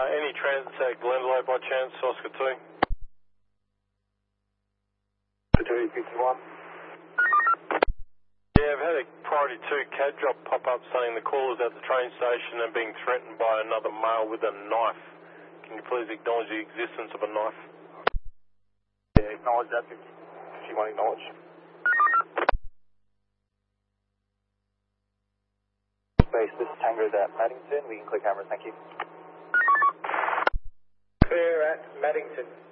Any transit at Glendalough by chance, Oscar 2? 251. Yeah, I've had a priority 2 CAD drop pop up saying the caller's at the train station and being threatened by another male with a knife. Can you please acknowledge the existence of a knife? Yeah, acknowledge that. 51 acknowledge. Space, this is Tango's at Maddington. We can click cameras, thank you. Clear at Maddington.